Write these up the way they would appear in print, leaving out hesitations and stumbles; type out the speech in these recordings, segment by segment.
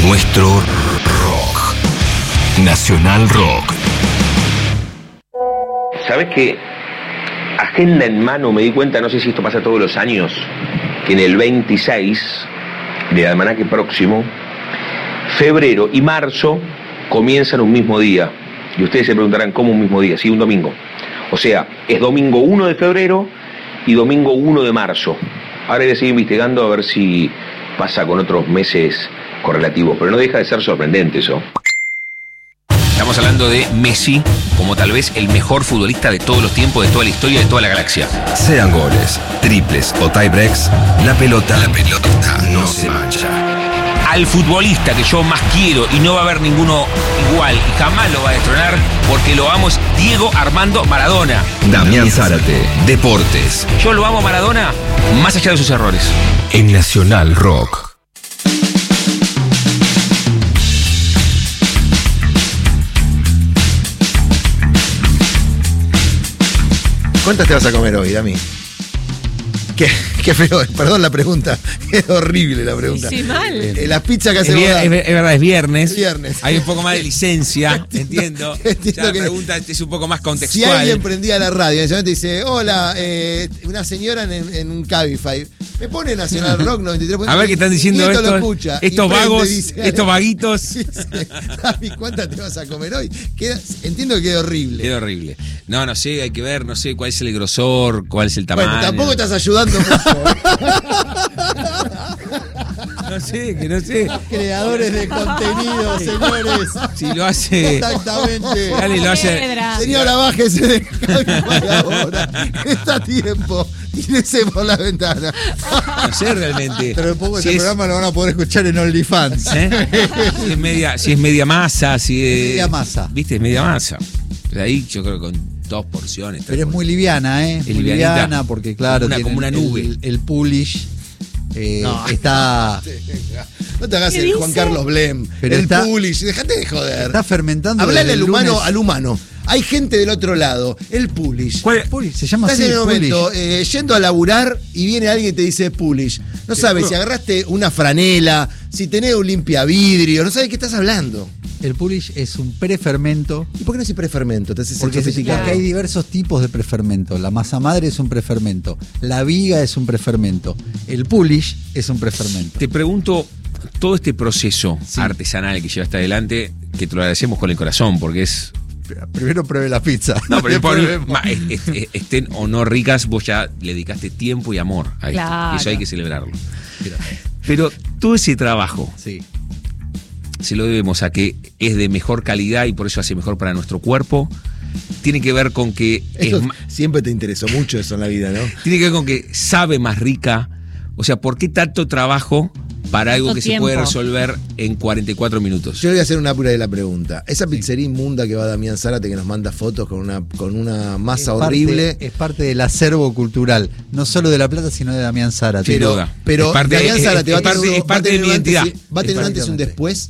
Nuestro rock. Nacional Rock. ¿Sabes qué? Agenda en mano, me di cuenta, no sé si esto pasa todos los años, que en el 26 de almanaque próximo, febrero y marzo comienzan un mismo día. Y ustedes se preguntarán, ¿cómo un mismo día? Sí, un domingo. O sea, es domingo 1 de febrero y domingo 1 de marzo. Ahora voy a seguir investigando a ver si pasa con otros meses correlativos, pero no deja de ser sorprendente eso. Estamos hablando de Messi como tal vez el mejor futbolista de todos los tiempos, de toda la historia, de toda la galaxia. Sean goles, triples o tiebreaks, la pelota no se mancha. Al futbolista que yo más quiero y no va a haber ninguno igual y jamás lo va a destronar porque lo amo es Diego Armando Maradona. Damián Zárate, Deportes. Yo lo amo a Maradona más allá de sus errores. En Nacional Rock. ¿Cuántas te vas a comer hoy, Dami? Qué feo, perdón la pregunta, es horrible la pregunta. Sí, mal. Las pizzas que hace Es verdad, es viernes. Es viernes. Hay un poco más de licencia, entiendo. Ya la que pregunta es un poco más contextual. Si alguien prendía la radio en ese momento dice, hola, una señora en un Cabify, me pone Nacional Rock 93. A ver qué están diciendo esto. estos, Lo escucha, estos vagos, dice, estos vaguitos. Dami, ¿cuántas te vas a comer hoy? Entiendo que queda horrible. Queda horrible. No sé, hay que ver, no sé cuál es el grosor, cuál es el tamaño. Bueno, tampoco estás ayudando mucho. No sé. Creadores de contenido, señores. Si lo hace. Exactamente. Dale, lo hace. Señora, bájese de Cabify ahora. Está a tiempo. Tírese por la ventana. No sé realmente. Pero después si ese programa lo van a poder escuchar en OnlyFans. Si es media masa, media masa. ¿Viste? Es media masa. Pero ahí yo creo que con 2 porciones. Pero es muy liviana, ¿eh? Es muy liviana porque, claro, como una nube. El Pulish está. No te hagas el Juan Carlos Blem. Pero el está, Pulish, dejate de joder. Está fermentando. Hablale al humano. Hay gente del otro lado. El Pulish. ¿Cuál? Pulish, se llama así. Estás en el momento yendo a laburar y viene alguien y te dice Pulish. No sabes si agarraste una franela, si tenés un limpiavidrio, no sabes qué estás hablando. El Pulish es un prefermento. ¿Y por qué no es prefermento? Porque hay diversos tipos de prefermento. La masa madre es un prefermento. La viga es un prefermento. El Pulish es un prefermento. Te pregunto, todo este proceso artesanal que llevaste adelante, que te lo agradecemos con el corazón, porque es... Primero pruebe la pizza. No, pero estén o no ricas, vos ya le dedicaste tiempo y amor a esto. Claro. Eso hay que celebrarlo. Pero todo ese trabajo... Sí. Se lo debemos a que es de mejor calidad y por eso hace mejor para nuestro cuerpo. Tiene que ver con que... Siempre te interesó mucho eso en la vida, ¿no? Tiene que ver con que sabe más rica. O sea, ¿por qué tanto trabajo para algo que se puede resolver en 44 minutos? Yo le voy a hacer una pura de la pregunta. Esa pizzería inmunda que va Damián Zárate, que nos manda fotos con una masa horrible. Es parte del acervo cultural, no solo de La Plata, sino de Damián Zárate. Pero Damián Zárate es parte de mi identidad. ¿Va a tener un antes y un después?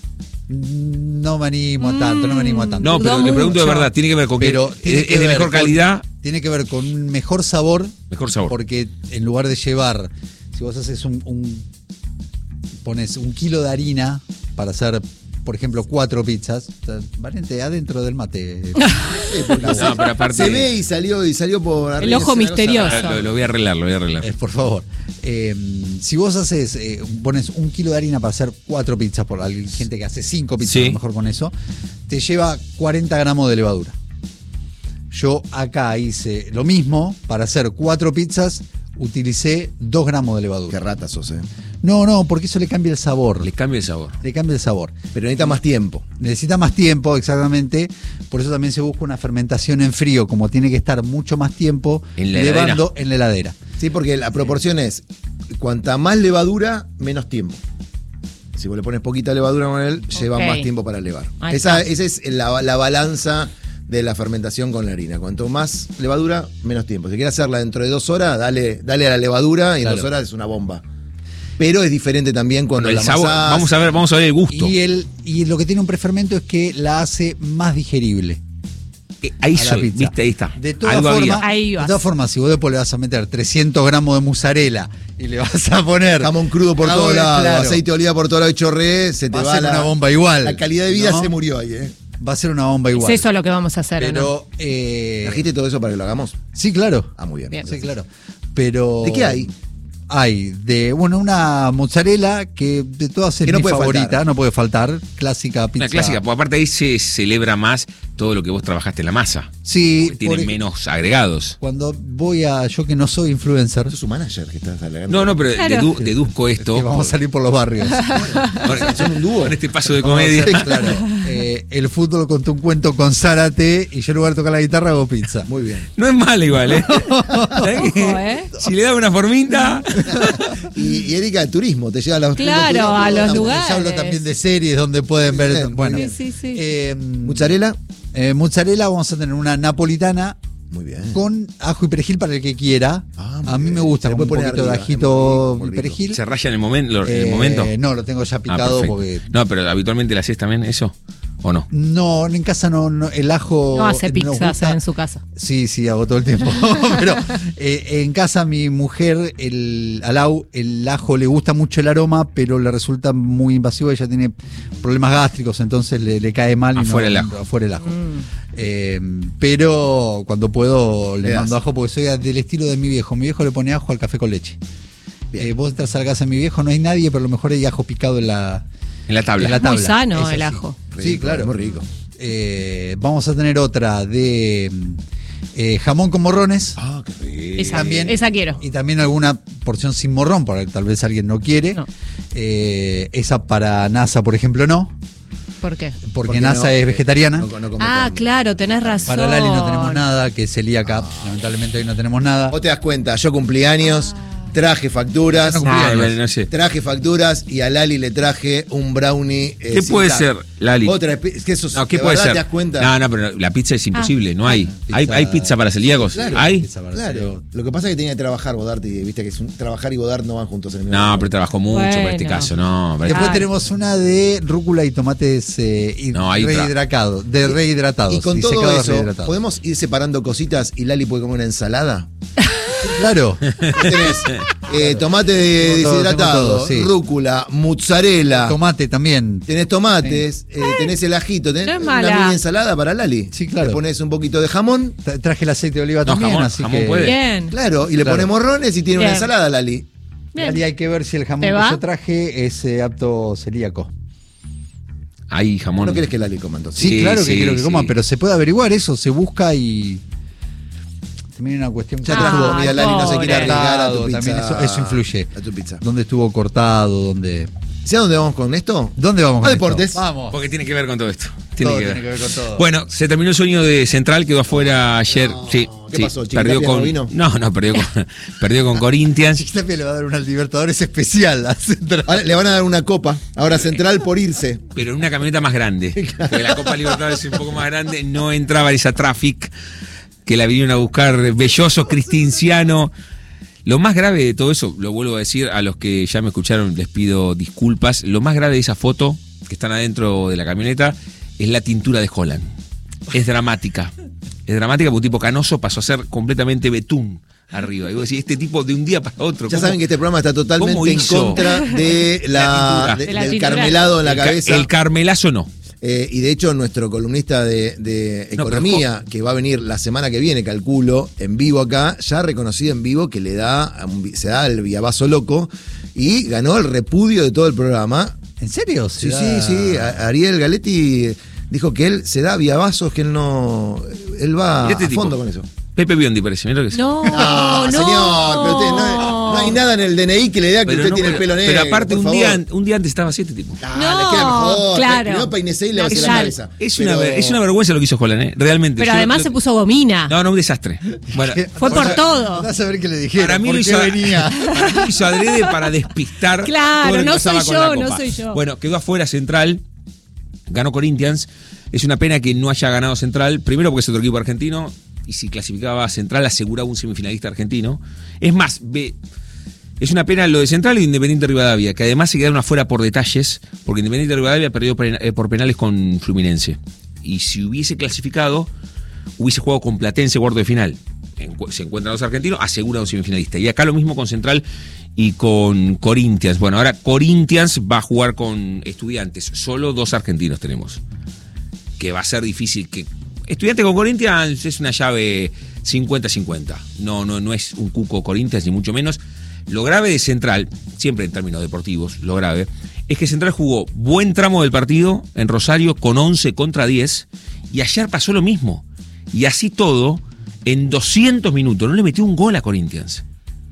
No me animo a tanto. No, pero le pregunto de verdad, tiene que ver con que es de mejor calidad. Tiene que ver con un mejor sabor. Mejor sabor. Porque en lugar de llevar, si vos haces pones 1 kilo de harina para hacer, por ejemplo, 4 pizzas, valiente adentro del mate. No, pero aparte, se ve y salió por arriba. El ojo misterioso. Lo voy a arreglar. Por favor. Si vos pones 1 kilo de harina para hacer 4 pizzas, por hay gente que hace 5 pizzas, a lo mejor con eso, te lleva 40 gramos de levadura. Yo acá hice lo mismo, para hacer 4 pizzas, utilicé 2 gramos de levadura. Qué rata sos, No, porque eso le cambia el sabor. Le cambia el sabor. Pero necesita más tiempo. Necesita más tiempo, exactamente. Por eso también se busca una fermentación en frío, como tiene que estar mucho más tiempo en la heladera. Sí, porque la proporción es, cuanta más levadura, menos tiempo. Si vos le pones poquita levadura con él, lleva más tiempo para elevar. Esa es la balanza de la fermentación con la harina. Cuanto más levadura, menos tiempo. Si quieres hacerla dentro de 2 horas, dale a la levadura y en 2 horas es una bomba. Pero es diferente también cuando la sabor, amasás. vamos a ver el gusto. Y lo que tiene un prefermento es que la hace más digerible. Ahí a la soy, pizza. viste, ahí está. De todas Algo había. formas, si vos después le vas a meter 300 gramos de mozzarella y le vas a poner jamón crudo por todos lados, claro, aceite de oliva por todos lados y chorré, se te va va a ser una bomba igual. La calidad de vida ¿no? se murió ahí, Va a ser una bomba igual. Es eso lo que vamos a hacer, Pero, ¿no? ¿Trajiste todo eso para que lo hagamos? Sí, claro. Ah, muy bien. Sí, claro. Pero. ¿De qué hay? Hay una mozzarella que de todas es Que no mi puede favorita, faltar. no puede faltar. Clásica pizza. Una clásica, porque aparte ahí se celebra más todo lo que vos trabajaste en la masa. Sí, Porque tiene menos agregados. Cuando yo que no soy influencer, Sos su manager que estás alegando. No, pero Claro. deduzco esto. que vamos a salir por los barrios. Son un dúo. Con este paso de Vamos a comedia. hacer, claro. El fútbol contó un cuento con Zárate y yo en lugar de tocar la guitarra hago pizza. Muy bien. No es mal igual, ¿eh? ¿Sabés qué? Ojo, ¿eh? Si le da una formita. Y Erika, turismo, te lleva a los Claro, a los Les lugares. hablo también de series donde pueden ver. Bien, Bueno, Sí. ¿Mozzarella? mozzarella, vamos a tener una napolitana Muy bien. con ajo y perejil para el que quiera. Ah, muy A mí bien. me gusta Se le con un puede poner poquito de arriba, ajito muy y rico. perejil. ¿Se raya en el momento? No, lo tengo ya Ah, picado perfecto. porque. No, pero habitualmente le haces también eso, ¿o no? No, en casa no, el ajo. No hace nos pizzas gusta. en su casa. Sí, hago todo el tiempo. Pero en casa mi mujer, el ajo le gusta mucho el aroma, pero le resulta muy invasivo. Ella tiene problemas gástricos, entonces le cae mal. Afuera y no, el ajo. Afuera el ajo. Pero cuando puedo le Le mando das. ajo porque soy del estilo de mi viejo. Mi viejo le pone ajo al café con leche. Vos entras a la casa de mi viejo, no hay nadie, pero a lo mejor hay ajo picado en la tabla. en la Muy tabla. sano Es el así. ajo. Sí, Rico, claro. Muy rico. Vamos a tener otra de jamón con morrones. Ah, qué rico. Esa quiero. Y también alguna porción sin morrón, porque tal vez alguien no quiere. No. Esa para NASA, por ejemplo, no. ¿Por qué? Porque NASA es vegetariana. No come Ah, carne. claro, tenés razón. Para Lali no tenemos nada, que es celíaca. Lamentablemente hoy no tenemos nada. Vos te das cuenta, yo cumplí años, traje facturas. Yo no Ah, cumplí años. no sé. Traje facturas y a Lali le traje un brownie. ¿Qué sin puede cal. ser, Lali? Otra, es que eso No, ¿qué de puede verdad ser? te das cuenta. No, pero la pizza es imposible, no hay. Pizza- ¿Hay pizza para celíacos? Claro. ¿Hay? Pizza para Claro. celíacos. Lo que pasa es que tenía que trabajar Godard y viste que trabajar y Godard no van juntos en el mismo No, lugar. pero trabajó mucho para este Bueno. caso, no. para Después Ay. tenemos una de rúcula y tomates No, hay otra. rehidratados. Y con todo secados eso, rehidratados. ¿podemos ir separando cositas y Lali puede comer una ensalada? Claro. Tenés tomate Tengo todo, deshidratado, tengo todo, sí. rúcula, mozzarella. Tomate también. Tenés tomates, tenés el ajito, tenés no es una mala. mini ensalada para Lali. Sí, claro. Le pones un poquito de jamón, Traje el aceite de oliva No, también, jamón- así jamón que. puede. Bien. claro, y le Claro. pones morrones y tiene una Bien. ensalada, Lali. Bien. Lali, hay que ver si el jamón ¿Te que va? yo traje es apto celíaco. Hay jamón. ¿No querés que Lali coma entonces? Sí, Sí, claro que sí, quiero que coman, sí. pero se puede averiguar eso, se busca y. También hay una cuestión. Ya trajo Ah, comida, Lali no se quiere pobre. arriesgar a tu También pizza. eso influye. A tu pizza. ¿Dónde estuvo cortado? ¿Dónde ¿Sabes dónde vamos con esto? vamos? A con deportes. esto? Vamos. Porque tiene que ver con todo esto. Todo tiene que ver con todo. Bueno, se terminó el sueño de Central, quedó afuera ayer. Sí, ¿qué sí, pasó? perdió ¿Chiquitapia con. no vino? No, perdió con Corinthians. Chiquitapia le va a dar una Libertadores especial a Central. Ahora le van a dar una copa. Ahora Central por irse. Pero en una camioneta más grande. Porque la Copa Libertadores es un poco más grande, no entraba esa traffic que la vinieron a buscar Belloso, Cristinciano. Lo más grave de todo eso, lo vuelvo a decir, a los que ya me escucharon les pido disculpas, lo más grave de esa foto que están adentro de la camioneta es la tintura de Holland. Es dramática. Es dramática porque un tipo canoso pasó a ser completamente betún arriba. Y vos decís, este tipo de un día para otro. Ya ¿cómo- saben que este programa está ¿Cómo totalmente en hizo? contra de La tintura. De la del tintura. carmelado en la el ca- cabeza. El carmelazo no. Y de hecho, nuestro columnista de No, economía, que va a venir la semana que viene, calculo, en vivo acá, ya ha reconocido en vivo que se da el viavazo loco y ganó el repudio de todo el programa. ¿En serio? Sí. Ariel Galetti dijo que él se da viavazos, que él no. Él va Mirá este a tipo. fondo con eso. Pepe Biondi parece, mirá lo que es. No, Ah, no. señor, pero usted no hay nada en el DNI que le diga que Pero usted no, tiene el pelo negro. pero aparte por un día favor. antes estaba así este tipo. Ah, No, le queda mejor. claro. Primero peinese y le va a hacer la Exacto. cabeza. Es una vergüenza lo que hizo Holland, realmente. Pero Yo además lo- se puso gomina. No, un desastre. Bueno, Fue por todo. Andá a saber qué le dijeron. para mí ¿por lo qué hizo, venía? para mí lo hizo adrede para despistar. Claro, todo lo que no pasaba soy con la yo, no Copa. soy yo. Bueno, quedó afuera Central, ganó Corinthians. Es una pena que no haya ganado Central, primero porque es otro equipo argentino, y si clasificaba a Central aseguraba un semifinalista argentino. Es más, es una pena lo de Central y Independiente Rivadavia, que además se quedaron afuera por detalles, porque Independiente Rivadavia perdió por penales con Fluminense. Y si hubiese clasificado, hubiese jugado con Platense cuarto de final. Se encuentran los argentinos, asegura un semifinalista. Y acá lo mismo con Central y con Corinthians. Bueno, ahora Corinthians va a jugar con Estudiantes. Solo 2 argentinos tenemos. Que va a ser difícil. Que Estudiantes con Corinthians es una llave 50-50. No es un cuco Corinthians, ni mucho menos. Lo grave de Central, siempre en términos deportivos, lo grave, es que Central jugó buen tramo del partido en Rosario con 11 contra 10. Y ayer pasó lo mismo. Y así todo, en 200 minutos no le metió un gol a Corinthians.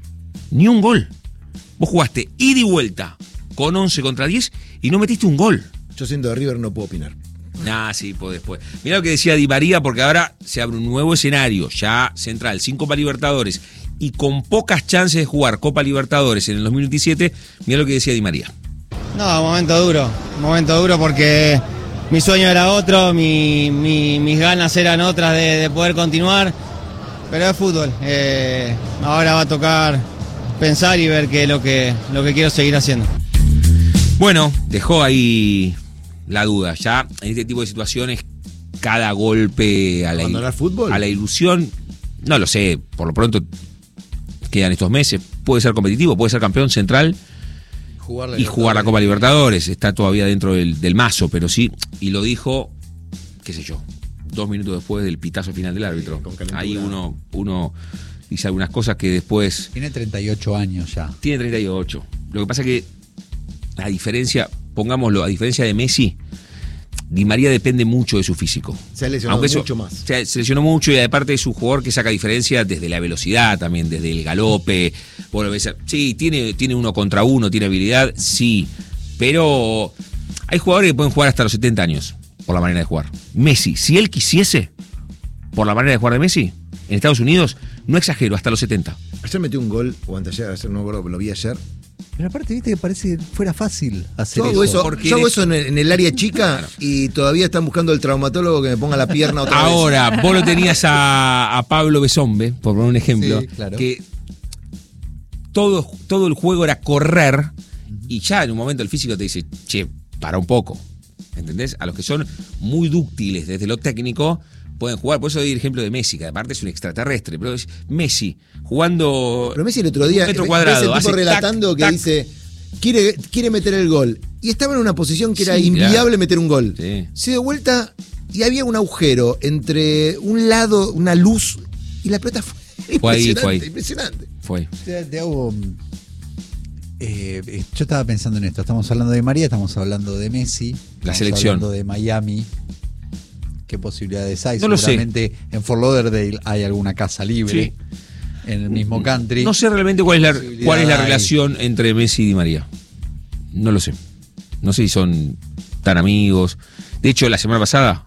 Ni un gol. Vos jugaste ida y vuelta con 11 contra 10 y no metiste un gol. Yo siendo de River no puedo opinar. Sí, podés. Mirá lo que decía Di María, porque ahora se abre un nuevo escenario, ya Central, sin Copa Libertadores y con pocas chances de jugar Copa Libertadores en el 2027. Mirá lo que decía Di María. No, momento duro porque mi sueño era otro, mis ganas eran otras de poder continuar, pero es fútbol. Ahora va a tocar pensar y ver qué es lo que quiero seguir haciendo. Bueno, dejó ahí la duda. Ya en este tipo de situaciones, cada golpe a ¿abandonar fútbol? A la ilusión, no lo sé, por lo pronto quedan estos meses. Puede ser competitivo, puede ser campeón Central y jugar la Copa Libertadores. Está todavía dentro del mazo, pero sí, y lo dijo, qué sé yo, 2 minutos después del pitazo final del árbitro. Ahí uno dice algunas cosas que después... Tiene 38 años ya. Tiene 38. Lo que pasa es que, a diferencia de Messi, Di María depende mucho de su físico. Se ha lesionado mucho más. Se lesionó mucho y aparte es un jugador que saca diferencia desde la velocidad también, desde el galope. Bueno, sí, tiene 1 contra 1, tiene habilidad, sí. Pero hay jugadores que pueden jugar hasta los 70 años por la manera de jugar. Messi, si él quisiese, por la manera de jugar de Messi, en Estados Unidos, no exagero, hasta los 70. Ayer metió un gol, o anteayer, no me acuerdo, lo vi ayer. Pero aparte, viste que parece que fuera fácil hacer yo hago eso en el área chica y todavía están buscando el traumatólogo que me ponga la pierna otra vez. Ahora, vos lo tenías a Pablo Besombe, por poner un ejemplo, sí, claro, que todo el juego era correr y ya en un momento el físico te dice, che, para un poco. ¿Entendés? A los que son muy dúctiles desde lo técnico pueden jugar. Por eso doy el ejemplo de Messi, que aparte es un extraterrestre. Pero es Messi jugando. Pero Messi el otro día, metro cuadrado, ese tipo relatando tac, que dice, quiere meter el gol. Y estaba en una posición que era inviable meter un gol. Sí. Se dio vuelta y había un agujero entre un lado, una luz, y la pelota fue impresionante. Fue. Te hago. Yo estaba pensando en esto. Estamos hablando de María, estamos hablando de Messi, la selección, hablando de Miami. ¿Qué posibilidades hay? No seguramente en Fort Lauderdale hay alguna casa libre, sí, en el mismo country. No sé realmente cuál es la relación entre Messi y Di María. No lo sé. No sé si son tan amigos. De hecho, la semana pasada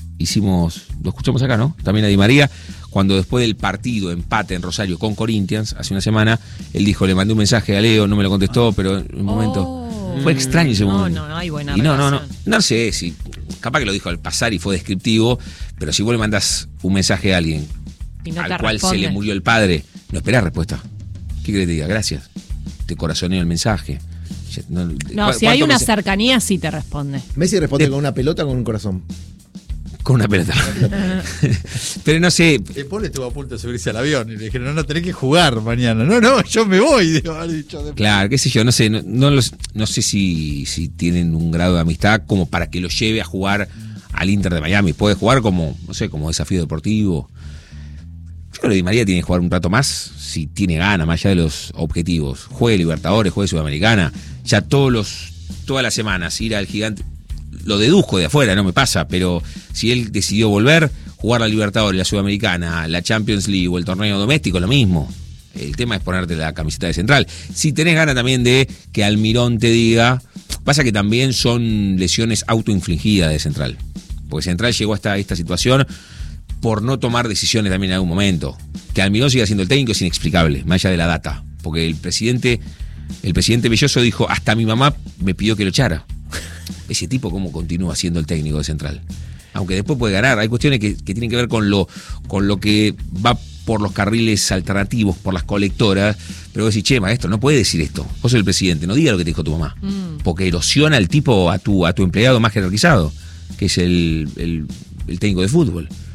lo escuchamos acá, ¿no? También a Di María, cuando después del partido empate en Rosario con Corinthians hace una semana, él dijo, le mandé un mensaje a Leo, no me lo contestó, pero en un momento fue extraño ese momento. No hay buena relación. No sé si capaz que lo dijo al pasar y fue descriptivo, pero si vos le mandás un mensaje a alguien al cual se le murió el padre, no esperás respuesta. ¿Qué querés que te diga? Gracias. Te corazoneo el mensaje. No, si hay una cercanía, sí te responde. Messi responde con una pelota o con un corazón. Con una pelota. Pero no sé. Paul estuvo a punto de subirse al avión y le dijeron, no tenés que jugar mañana. No, yo me voy. Claro, qué sé yo, no sé. No sé si tienen un grado de amistad como para que lo lleve a jugar al Inter de Miami. Puede jugar como, no sé, como desafío deportivo. Yo creo que Di María tiene que jugar un rato más si tiene ganas, más allá de los objetivos. Juegue Libertadores, juegue Sudamericana. Ya todas las semanas ir al Gigante. Lo deduzco de afuera, no me pasa, pero si él decidió volver, jugar la Libertadores, la Sudamericana, la Champions League o el torneo doméstico, lo mismo. El tema es ponerte la camiseta de Central. Si tenés ganas también de que Almirón te diga, pasa que también son lesiones autoinfligidas de Central. Porque Central llegó hasta esta situación por no tomar decisiones también en algún momento. Que Almirón siga siendo el técnico es inexplicable, más allá de la data. Porque el presidente Belloso dijo, hasta mi mamá me pidió que lo echara. Ese tipo cómo continúa siendo el técnico de Central, aunque después puede ganar. Hay cuestiones que tienen que ver con lo que va por los carriles alternativos, por las colectoras, pero vos decís, che, maestro, no puede decir esto, vos sos el presidente, no diga lo que te dijo tu mamá, porque erosiona al tipo, a tu empleado más jerarquizado, que es el técnico de fútbol.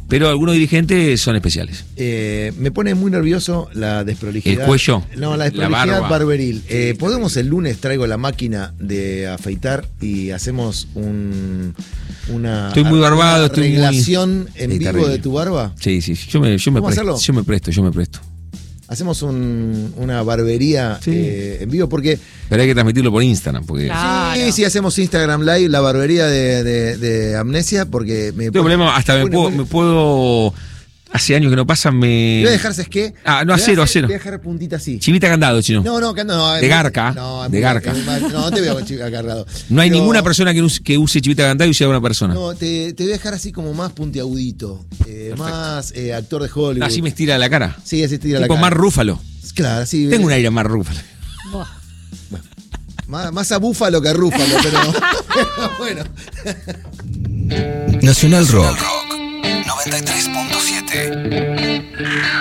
Pero algunos dirigentes son especiales. Me pone muy nervioso la desprolijidad. ¿El cuello? No, la desprolijidad barberil. ¿Podemos el lunes traigo la máquina de afeitar y hacemos una estoy muy barbado, estoy muy arreglación en vivo de tu barba? Sí, yo me presto. Hacemos una barbería en vivo porque... Pero hay que transmitirlo por Instagram. Porque... Claro. Sí, hacemos Instagram Live, la barbería de Amnesia, porque... me puedo... Hace años que no pasan, Voy a dejar, ¿sabes qué? No, a cero. Voy a dejar puntita así. Chivita Candado, chino. No. De Garca. De Garca. No te veo con Chivita Candado. No hay ninguna persona que use Chivita Candado y sea una persona. No, te voy a dejar así como más puntiagudito. Más actor de Hollywood. Así me estira la cara. Sí, así estira la cara. Tipo más Rúfalo. Claro, sí. Tengo un aire más Rúfalo. Más a búfalo que a rúfalo, pero bueno. Nacional Rock 93.7.